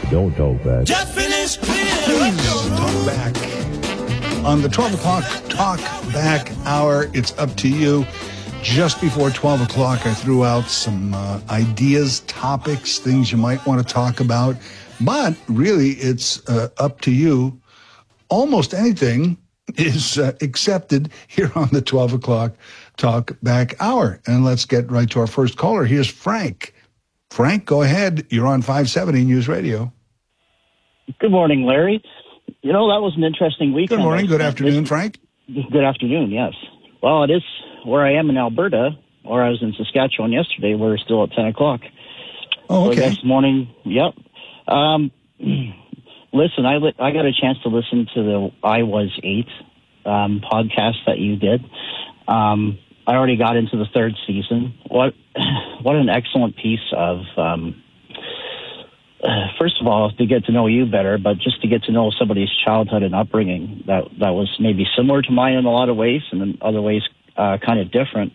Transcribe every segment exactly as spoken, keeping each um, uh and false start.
Don't talk back. Just finish clear. Talk back. On the twelve o'clock Talk Back Hour, it's up to you. Just before twelve o'clock, I threw out some uh, ideas, topics, things you might want to talk about. But really, it's uh, up to you. Almost anything is uh, accepted here on the twelve o'clock Talk Back Hour. And let's get right to our first caller. Here's Frank. Frank, go ahead. You're on five seventy News Radio. Good morning, Larry. You know, that was an interesting weekend. Good morning. Good afternoon, Frank. Good afternoon, yes. Well, it is where I am in Alberta, or I was in Saskatchewan yesterday. We're still at ten o'clock. Oh, okay. So this morning, yep. Um, listen, I, li- I got a chance to listen to the I Was Eight um, podcast that you did. Um, I already got into the third season. What what an excellent piece of, um, uh, first of all, to get to know you better, but just to get to know somebody's childhood and upbringing that, that was maybe similar to mine in a lot of ways, and in other ways uh, kind of different.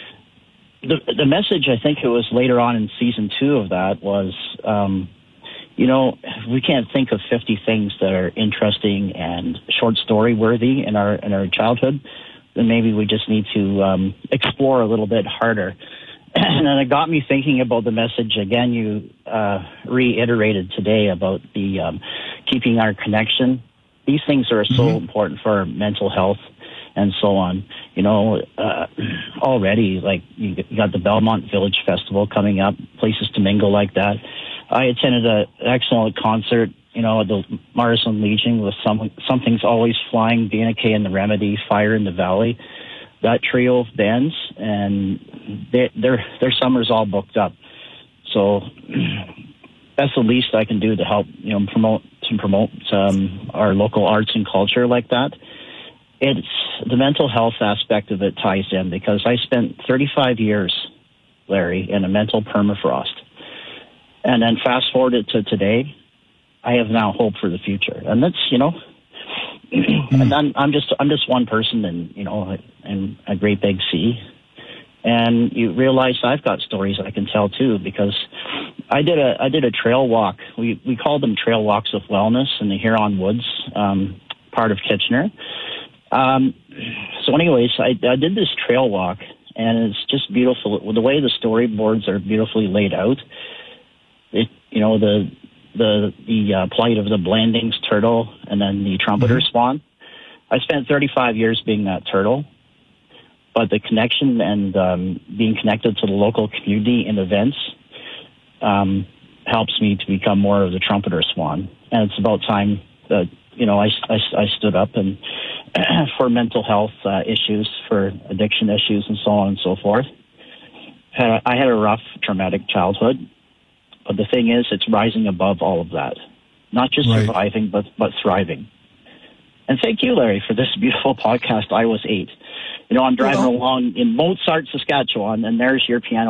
The, the message, I think it was later on in season two of that, was, um, you know, we can't think of fifty things that are interesting and short story worthy in our in our childhood. Then maybe we just need to um, explore a little bit harder. And then it got me thinking about the message again you uh, reiterated today about the um, keeping our connection. These things are so mm-hmm. important for our mental health and so on. You know, uh, already, like, you got the Belmont Village Festival coming up, places to mingle like that. I attended an excellent concert, you know, at the Morrison Legion with some, Something's Always Flying, B N K and the Remedy, Fire in the Valley. That trio of bands, and they, their their summer's all booked up. So that's the least I can do to help, you know, promote to promote um, our local arts and culture like that. It's the mental health aspect of it ties in, because I spent thirty-five years, Larry, in a mental permafrost. And then fast forward it to today, I have now hope for the future. And that's, you know, and I'm, I'm just I'm just one person in, you know, in a great big sea. And you realize I've got stories I can tell too, because I did a I did a trail walk. We we called them trail walks of wellness in the Huron Woods, um, part of Kitchener. Um, so anyways, I, I did this trail walk, and it's just beautiful. The way the storyboards are beautifully laid out. It, you know, the the the uh, plight of the Blandings turtle and then the trumpeter mm-hmm. swan. I spent thirty-five years being that turtle, but the connection and um, being connected to the local community and events um, helps me to become more of the trumpeter swan. And it's about time that, you know, I, I, I stood up and for mental health uh, issues, for addiction issues, and so on and so forth. Had a, I had a rough, traumatic childhood. But the thing is, it's rising above all of that. Not just right. surviving, but, but thriving. And thank you, Larry, for this beautiful podcast, I Was Eight. You know, I'm driving well, along in Mozart, Saskatchewan, and there's your piano